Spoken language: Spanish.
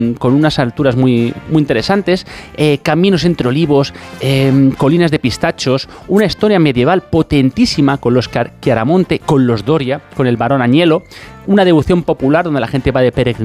con unas alturas muy, muy interesantes, caminos entre olivos, colinas de pistachos, una historia medieval potentísima con los Chiaramonte, con los Doria, con el barón Agnello, una devoción popular donde la gente va de peregrinaje